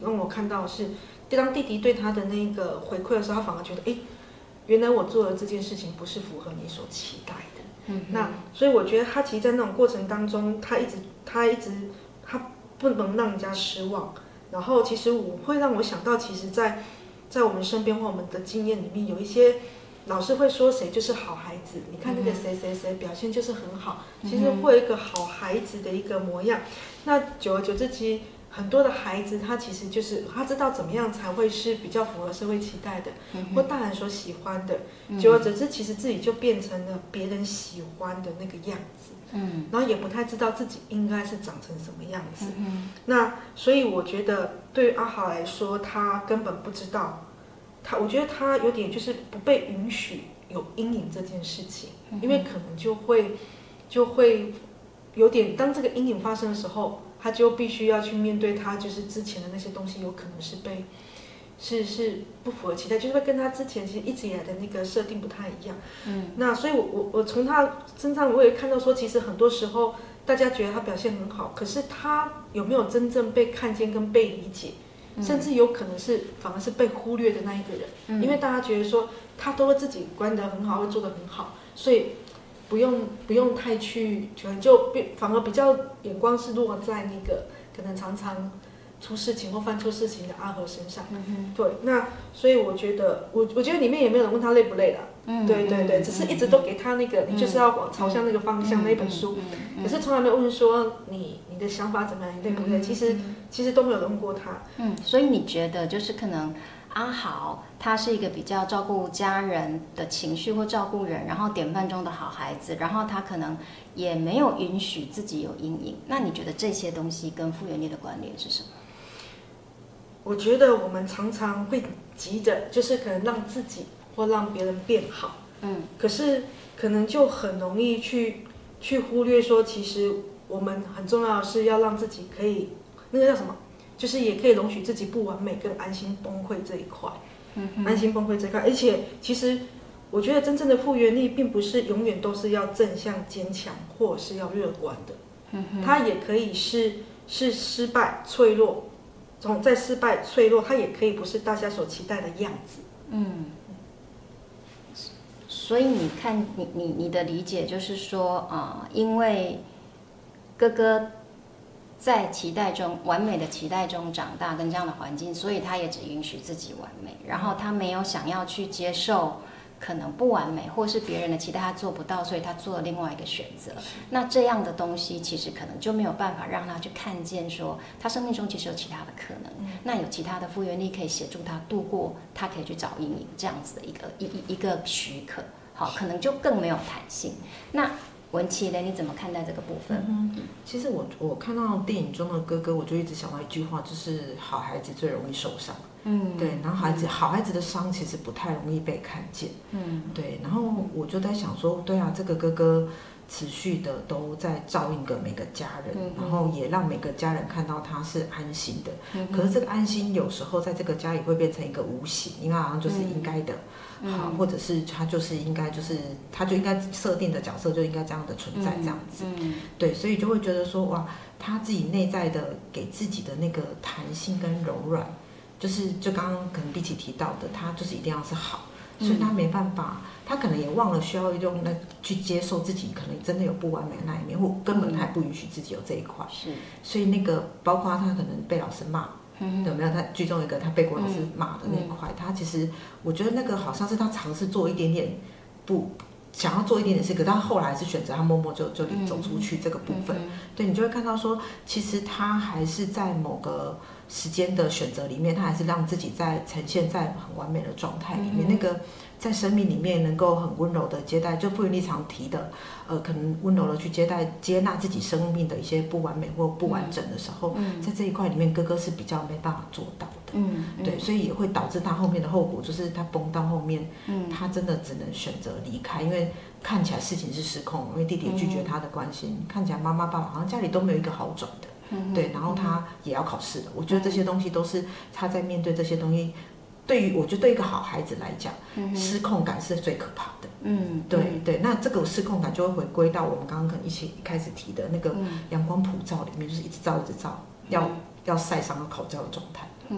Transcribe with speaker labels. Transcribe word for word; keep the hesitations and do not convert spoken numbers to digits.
Speaker 1: 让我看到的是，当弟弟对他的那个回馈的时候，他反而觉得，哎，原来我做的这件事情不是符合你所期待的。嗯，那所以我觉得他其实，在那种过程当中，他一直他一直他不能让人家失望。然后其实我会让我想到，其实在在我们身边或我们的经验里面，有一些老师会说谁就是好孩子，你看那个谁谁谁表现就是很好，其实会有一个好孩子的一个模样。那久而久之，其实很多的孩子他其实就是他知道怎么样才会是比较符合社会期待的，或大人所喜欢的。久而久之，其实自己就变成了别人喜欢的那个样子。嗯，然后也不太知道自己应该是长成什么样子。嗯，那所以我觉得对于阿豪来说，他根本不知道，他我觉得他有点就是不被允许有阴影这件事情，因为可能就会就会有点，当这个阴影发生的时候，他就必须要去面对他就是之前的那些东西，有可能是被。是是不符合期待，就是会跟他之前其实一直以来的那个设定不太一样。嗯，那所以我我我从他身上我也看到说，其实很多时候大家觉得他表现很好，可是他有没有真正被看见跟被理解，嗯、甚至有可能是反而是被忽略的那一个人，嗯、因为大家觉得说他都会自己管得很好，会做得很好，所以不用不用太去，可能就反而比较眼光是落在那个可能常常。出事情或犯错事情的阿和身上，嗯、对，那所以我觉得，我我觉得里面也没有人问他累不累啦，嗯、对对对，嗯、只是一直都给他那个，嗯、你就是要往朝向那个方向，嗯、那一本书，嗯嗯、可是从来没有问说你你的想法怎么样，你累不累？嗯、其实其实都没有人问过他。
Speaker 2: 嗯，所以你觉得就是可能阿豪他是一个比较照顾家人的情绪或照顾人，然后典范中的好孩子，然后他可能也没有允许自己有阴影。那你觉得这些东西跟复原力的关联是什么？
Speaker 1: 我觉得我们常常会急着，就是可能让自己或让别人变好，嗯，可是可能就很容易去去忽略说，其实我们很重要的是要让自己可以那个叫什么，就是也可以容许自己不完美跟安心崩溃这一块，嗯，安心崩溃这一块，而且其实我觉得真正的复原力并不是永远都是要正向坚强或者是要乐观的，嗯，它也可以是是失败脆弱。从在失败脆弱，它也可以不是大家所期待的样子。嗯，
Speaker 2: 所以你看，你你你的理解就是说，啊、呃，因为哥哥在期待中完美的期待中长大，跟这样的环境，所以他也只允许自己完美，然后他没有想要去接受可能不完美，或是别人的期待他做不到，所以他做了另外一个选择。那这样的东西其实可能就没有办法让他去看见说，他生命中其实有其他的可能。嗯、那有其他的复原力可以协助他度过，他可以去找阴影这样子的一个一一一个许可。好，可能就更没有弹性。那文琪呢？你怎么看待这个部分？
Speaker 3: 嗯，其实我我看到电影中的哥哥，我就一直想到一句话，就是好孩子最容易受伤。嗯，对，然后孩子、嗯、好孩子的伤其实不太容易被看见。嗯，对，然后我就在想说，对啊，这个哥哥持续的都在照应着每个家人，嗯、然后也让每个家人看到他是安心的。嗯、可是这个安心有时候在这个家里会变成一个无形，因为好像就是应该的。嗯、好，或者是他就是应该就是他就应该设定的角色就应该这样的存在这样子。嗯嗯、对，所以就会觉得说哇，他自己内在的给自己的那个弹性跟柔软。就是就刚刚可能碧琪提到的，他就是一定要是好，所以他没办法，他可能也忘了需要用那去接受自己可能真的有不完美的那一面，或根本他也不允许自己有这一块。是，所以那个包括他可能被老师骂，嗯、有没有？他剧中一个他被国老师骂的那一块，嗯、他其实我觉得那个好像是他尝试做一点点不。想要做一点点事，可他后来还是选择他默默就就走出去这个部分。嗯嗯、对，你就会看到说，其实他还是在某个时间的选择里面，他还是让自己在呈现在很完美的状态里面。嗯、那个在生命里面能够很温柔的接待，就傅云丽常提的，呃，可能温柔的去接待、接纳自己生命的一些不完美或不完整的时候，嗯、在这一块里面，哥哥是比较没办法做到的。嗯，对，所以也会导致他后面的后果，就是他崩到后面，嗯、他真的只能选择离开，因为看起来事情是失控，因为弟弟拒绝他的关心，嗯、看起来妈妈爸爸好像家里都没有一个好转的，嗯、对，然后他也要考试了，我觉得这些东西都是他在面对这些东西。对于我觉得对一个好孩子来讲，嗯、失控感是最可怕的。嗯，对对，那这个失控感就会回归到我们刚刚可能一起一开始提的那个阳光普照里面，就是一直照一直照，要要晒伤要烤焦的状态。